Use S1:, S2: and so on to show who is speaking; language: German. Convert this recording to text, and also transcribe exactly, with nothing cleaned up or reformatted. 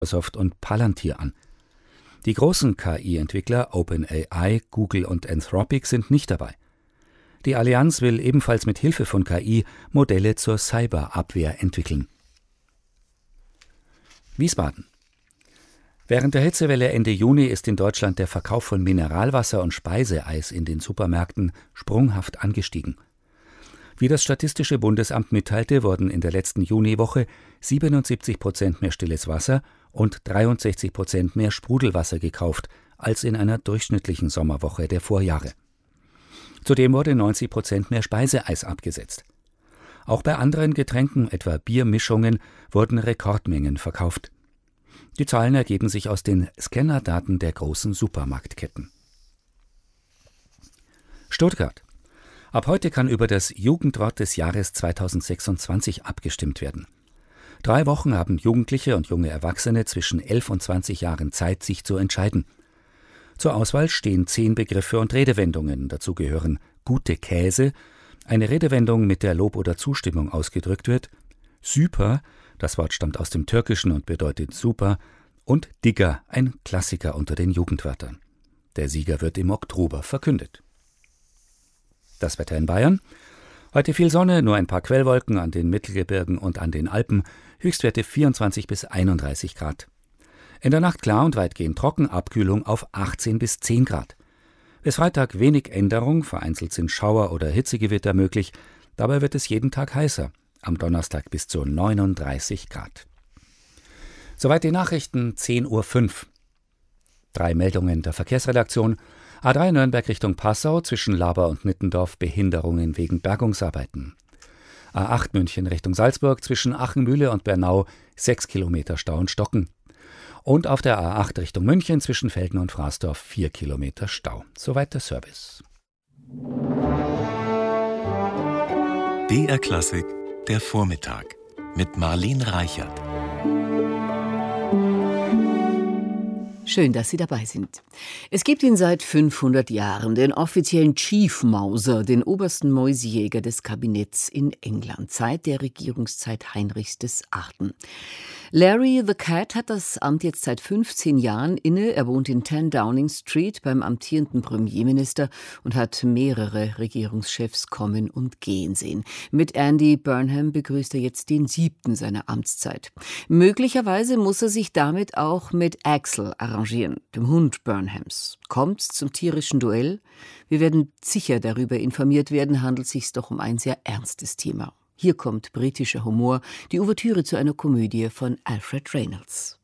S1: Microsoft und Palantir an. Die großen K I-Entwickler OpenAI, Google und Anthropic sind nicht dabei. Die Allianz will ebenfalls mit Hilfe von K I Modelle zur Cyberabwehr entwickeln. Wiesbaden. Während der Hitzewelle Ende Juni ist in Deutschland der Verkauf von Mineralwasser und Speiseeis in den Supermärkten sprunghaft angestiegen. Wie das Statistische Bundesamt mitteilte, wurden in der letzten Juniwoche siebenundsiebzig Prozent mehr stilles Wasser und dreiundsechzig Prozent mehr Sprudelwasser gekauft als in einer durchschnittlichen Sommerwoche der Vorjahre. Zudem wurde neunzig Prozent mehr Speiseeis abgesetzt. Auch bei anderen Getränken, etwa Biermischungen, wurden Rekordmengen verkauft. Die Zahlen ergeben sich aus den Scannerdaten der großen Supermarktketten. Stuttgart. Ab heute kann über das Jugendwort des Jahres zweitausendsechsundzwanzig abgestimmt werden. Drei Wochen haben Jugendliche und junge Erwachsene zwischen elf und zwanzig Jahren Zeit, sich zu entscheiden. Zur Auswahl stehen zehn Begriffe und Redewendungen. Dazu gehören gute Käse, eine Redewendung, mit der Lob oder Zustimmung ausgedrückt wird, Süper, das Wort stammt aus dem Türkischen und bedeutet super, und Digger, ein Klassiker unter den Jugendwörtern. Der Sieger wird im Oktober verkündet. Das Wetter in Bayern. Heute viel Sonne, nur ein paar Quellwolken an den Mittelgebirgen und an den Alpen, Höchstwerte vierundzwanzig bis einunddreißig Grad. In der Nacht klar und weitgehend trocken, Abkühlung auf achtzehn bis zehn Grad. Bis Freitag wenig Änderung, vereinzelt sind Schauer oder Hitzegewitter möglich, dabei wird es jeden Tag heißer, am Donnerstag bis zu neununddreißig Grad. Soweit die Nachrichten, zehn Uhr fünf. Drei Meldungen der Verkehrsredaktion. A drei Nürnberg Richtung Passau, zwischen Laber und Nittendorf Behinderungen wegen Bergungsarbeiten. A acht München Richtung Salzburg, zwischen Achenmühle und Bernau sechs Kilometer Stau und Stocken. Und auf der A acht Richtung München, zwischen Velden und Fraßdorf vier Kilometer Stau. Soweit der Service.
S2: B R Klassik, der Vormittag mit Marlene Reichert.
S3: Schön, dass Sie dabei sind. Es gibt ihn seit fünfhundert Jahren, den offiziellen Chief Mauser, den obersten Mäusejäger des Kabinetts in England, seit der Regierungszeit Heinrichs des Achten. Larry the Cat hat das Amt jetzt seit fünfzehn Jahren inne. Er wohnt in zehn Downing Street beim amtierenden Premierminister und hat mehrere Regierungschefs kommen und gehen sehen. Mit Andy Burnham begrüßt er jetzt den siebten seiner Amtszeit. Möglicherweise muss er sich damit auch mit Axel arrangieren, dem Hund Burnhams. Kommt's zum tierischen Duell? Wir werden sicher darüber informiert werden, handelt es sich doch um ein sehr ernstes Thema. Hier kommt britischer Humor, die Ouvertüre zu einer Komödie von Alfred Reynolds.